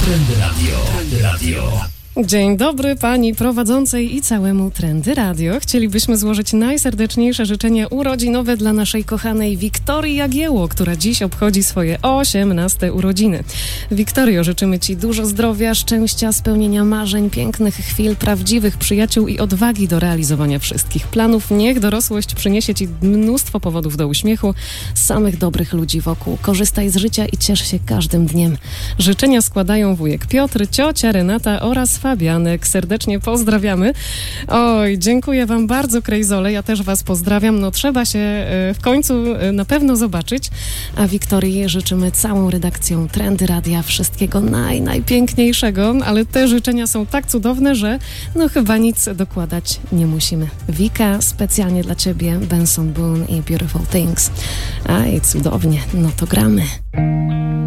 Trendy Radio. Trendy Radio. Dzień dobry pani prowadzącej i całemu Trendy Radio. Chcielibyśmy złożyć najserdeczniejsze życzenia urodzinowe dla naszej kochanej Wiktorii Jagiełło, która dziś obchodzi swoje 18 urodziny. Wiktorio, życzymy ci dużo zdrowia, szczęścia, spełnienia marzeń, pięknych chwil, prawdziwych przyjaciół i odwagi do realizowania wszystkich planów. Niech dorosłość przyniesie ci mnóstwo powodów do uśmiechu, samych dobrych ludzi wokół. Korzystaj z życia i ciesz się każdym dniem. Życzenia składają wujek Piotr, ciocia Renata oraz Fabianek. Serdecznie pozdrawiamy. Oj, dziękuję wam bardzo, Krejzole. Ja też was pozdrawiam. No trzeba się w końcu na pewno zobaczyć. A Wiktorii życzymy całą redakcją Trendy Radia wszystkiego najpiękniejszego, ale te życzenia są tak cudowne, że no chyba nic dokładać nie musimy. Wika, specjalnie dla ciebie Benson Boone i Beautiful Things. Aj, cudownie. No to gramy.